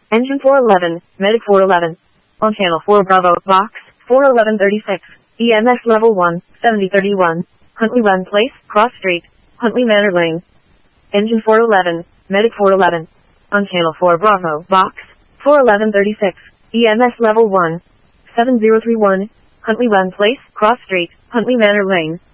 Engine 411, Medic 411. On channel 4 Bravo, box, 41136. EMS level 1, 7031. Huntley Run Place, Cross Street, Huntley Manor Lane. Engine 411, Medic 411. On channel 4 Bravo, box, 41136. EMS level 1, 7031. Huntley Run Place, Cross Street, Huntley Manor Lane.